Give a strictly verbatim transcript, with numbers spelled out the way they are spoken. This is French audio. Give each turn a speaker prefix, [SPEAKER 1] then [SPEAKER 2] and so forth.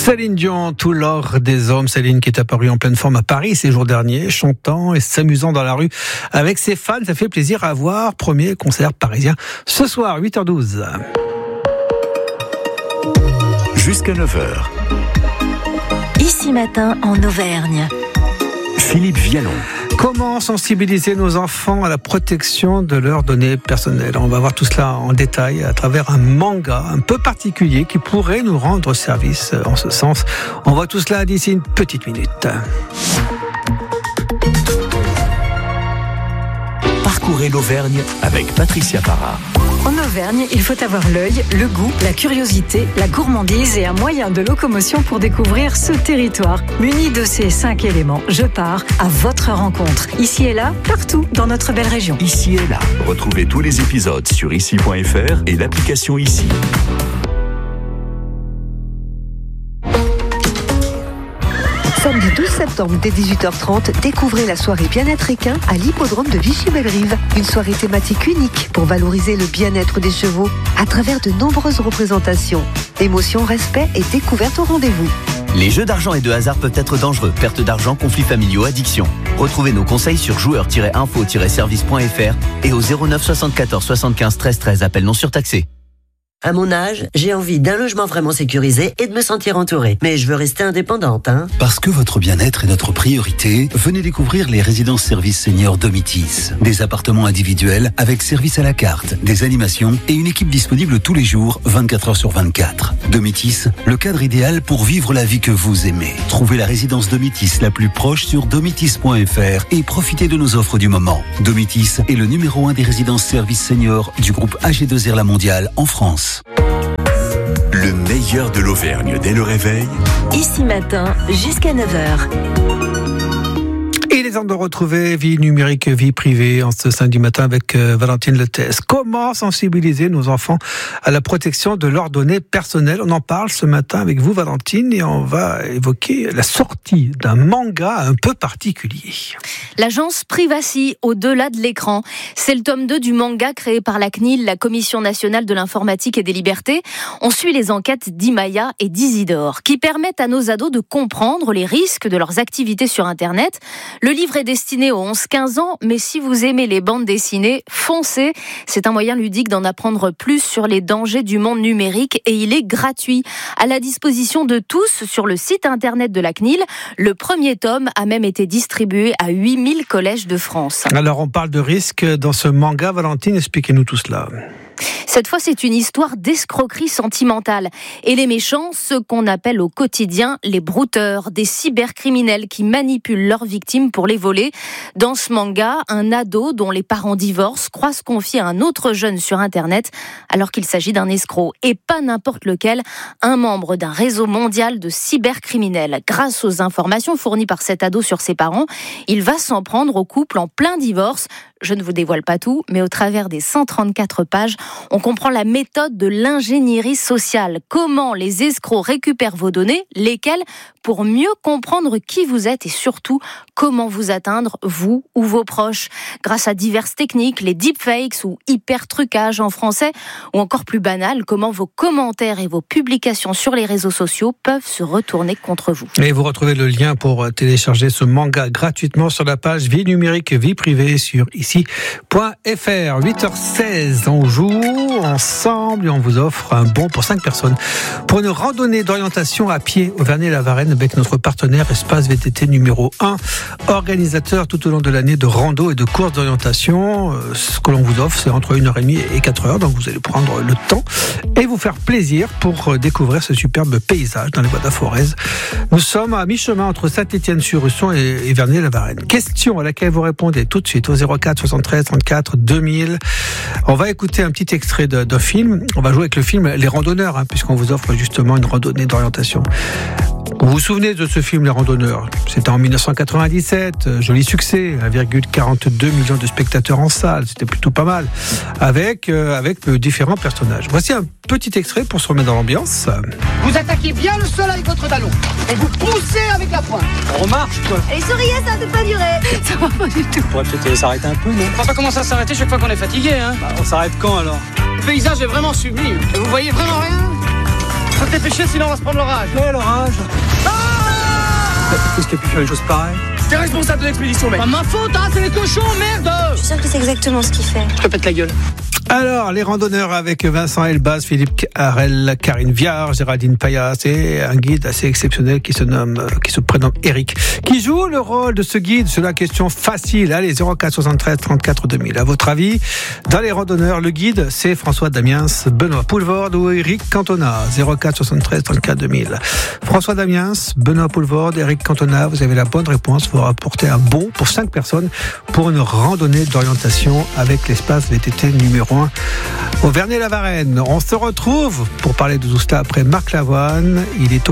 [SPEAKER 1] Céline Dion, tout l'or des hommes. Céline qui est apparue en pleine forme à Paris ces jours derniers, chantant et s'amusant dans la rue avec ses fans. Ça fait plaisir à voir. Premier concert parisien ce soir, huit heures douze.
[SPEAKER 2] Jusqu'à neuf heures.
[SPEAKER 3] Ici matin en Auvergne.
[SPEAKER 2] Philippe Vialon.
[SPEAKER 1] Comment sensibiliser nos enfants à la protection de leurs données personnelles? On va voir tout cela en détail à travers un manga un peu particulier qui pourrait nous rendre service en ce sens. On voit tout cela d'ici une petite minute.
[SPEAKER 2] Parcourez l'Auvergne avec Patricia Para.
[SPEAKER 4] En Auvergne, il faut avoir l'œil, le goût, la curiosité, la gourmandise et un moyen de locomotion pour découvrir ce territoire. Muni de ces cinq éléments, je pars à votre rencontre. Ici et là, partout dans notre belle région.
[SPEAKER 2] Ici et là. Retrouvez tous les épisodes sur ici point f r et l'application Ici.
[SPEAKER 5] Samedi douze septembre dès dix-huit heures trente, découvrez la soirée Bien-être équin à l'hippodrome de Vichy-Bellerive. Une soirée thématique unique pour valoriser le bien-être des chevaux à travers de nombreuses représentations. Émotion, respect et découverte au rendez-vous.
[SPEAKER 6] Les jeux d'argent et de hasard peuvent être dangereux. Perte d'argent, conflits familiaux, addiction. Retrouvez nos conseils sur joueurs tiret info tiret service point f r et au zéro neuf soixante-quatorze soixante-quinze treize treize. Appel non surtaxé.
[SPEAKER 7] À mon âge, j'ai envie d'un logement vraiment sécurisé et de me sentir entourée. Mais je veux rester indépendante, hein.
[SPEAKER 8] Parce que votre bien-être est notre priorité, venez découvrir les résidences services seniors Domitis. Des appartements individuels avec service à la carte, des animations et une équipe disponible tous les jours, vingt-quatre heures sur vingt-quatre. Domitis, le cadre idéal pour vivre la vie que vous aimez. Trouvez la résidence Domitis la plus proche sur domitis point f r et profitez de nos offres du moment. Domitis est le numéro un des résidences services seniors du groupe A G deux R La Mondiale en France.
[SPEAKER 2] Le meilleur de l'Auvergne dès le réveil.
[SPEAKER 3] Ici matin jusqu'à neuf heures.
[SPEAKER 1] Il est temps de retrouver vie numérique, vie privée en ce samedi matin avec euh, Valentine Lettès. Comment sensibiliser nos enfants à la protection de leurs données personnelles? On en parle ce matin avec vous, Valentine, et on va évoquer la sortie d'un manga un peu particulier.
[SPEAKER 9] L'agence Privacy, au-delà de l'écran. C'est le tome deux du manga créé par la C N I L, la Commission nationale de l'informatique et des libertés. On suit les enquêtes d'Imaya et d'Isidore, qui permettent à nos ados de comprendre les risques de leurs activités sur Internet. Le livre est destiné aux onze quinze ans, mais si vous aimez les bandes dessinées, foncez. C'est un moyen ludique d'en apprendre plus sur les dangers du monde numérique et il est gratuit. À la disposition de tous sur le site internet de la C N I L. Le premier tome a même été distribué à huit mille collèges de France.
[SPEAKER 1] Alors on parle de risques dans ce manga, Valentine, expliquez-nous tout cela.
[SPEAKER 9] Cette fois, c'est une histoire d'escroquerie sentimentale. Et les méchants, ceux qu'on appelle au quotidien les brouteurs, des cybercriminels qui manipulent leurs victimes pour les voler. Dans ce manga, un ado dont les parents divorcent croit se confier à un autre jeune sur Internet alors qu'il s'agit d'un escroc. Et pas n'importe lequel, un membre d'un réseau mondial de cybercriminels. Grâce aux informations fournies par cet ado sur ses parents, il va s'en prendre au couple en plein divorce. Je ne vous dévoile pas tout, mais au travers des cent trente-quatre pages, on comprend la méthode de l'ingénierie sociale. Comment les escrocs récupèrent vos données, lesquelles, pour mieux comprendre qui vous êtes et surtout comment vous atteindre, vous ou vos proches. Grâce à diverses techniques, les deepfakes ou hyper-trucages en français, ou encore plus banal, comment vos commentaires et vos publications sur les réseaux sociaux peuvent se retourner contre vous.
[SPEAKER 1] Et vous retrouvez le lien pour télécharger ce manga gratuitement sur la page Vie numérique, vie privée sur ici point f r. huit heures seize, on joue ensemble et on vous offre un bon pour cinq personnes pour une randonnée d'orientation à pied au Vernet-la-Varenne avec notre partenaire Espace V T T numéro un, organisateur tout au long de l'année de rando et de courses d'orientation. Ce que l'on vous offre, c'est entre une heure trente et quatre heures, donc vous allez prendre le temps et vous faire plaisir pour découvrir ce superbe paysage dans les bois d'Aforez. Nous sommes à mi-chemin entre Saint-Étienne-sur-Russon et Vernet-la-Varenne. Question à laquelle vous répondez tout de suite au zéro quatre soixante-treize trente-quatre deux mille. On va écouter un petit extrait de, d'un film. On va jouer avec le film Les Randonneurs, hein, puisqu'on vous offre justement une randonnée d'orientation. Vous vous souvenez de ce film Les Randonneurs? C'était en dix-neuf cent quatre-vingt-dix-sept, joli succès, un virgule quarante-deux million de spectateurs en salle, c'était plutôt pas mal, avec, euh, avec euh, différents personnages. Voici un petit extrait pour se remettre dans l'ambiance.
[SPEAKER 10] Vous attaquez bien le sol avec votre ballon et vous poussez avec la pointe.
[SPEAKER 11] On remarche, quoi.
[SPEAKER 12] Et souriez, ça ne peut pas durer. Ça va pas du tout.
[SPEAKER 11] On pourrait peut-être s'arrêter un peu, non?
[SPEAKER 10] On va pas commencer à s'arrêter chaque fois qu'on est fatigué, hein.
[SPEAKER 11] Bah, on s'arrête quand, alors?
[SPEAKER 10] Le paysage est vraiment sublime. Vous voyez vraiment rien? Faut te dépêcher, sinon on va se prendre l'orage.
[SPEAKER 11] Ouais, l'orage. Ah Qu'est-ce qu'il a pu faire une chose pareille?
[SPEAKER 10] T'es responsable de l'expédition, mec. Pas ma faute, hein, c'est les cochons, merde.
[SPEAKER 12] Je suis sûre que c'est exactement ce qu'il fait.
[SPEAKER 10] Je te pète la gueule.
[SPEAKER 1] Alors, les randonneurs avec Vincent Elbaz, Philippe Harel, Karine Viard, Géraldine Payas et un guide assez exceptionnel qui se nomme, qui se prénomme Eric, qui joue le rôle de ce guide sur la question facile. Allez, zéro quatre soixante-treize trente-quatre deux mille. À votre avis, dans les randonneurs, le guide, c'est François Damiens, Benoît Poulvorde ou Eric Cantona. zéro quatre soixante-treize trente-quatre deux mille. François Damiens, Benoît Poulvorde, Eric Cantona, vous avez la bonne réponse. Vous rapportez un bon pour cinq personnes pour une randonnée d'orientation avec l'espace V T T numéro un au Vernet-la-Varenne. On se retrouve pour parler de tout cela après Marc Lavoine. Il est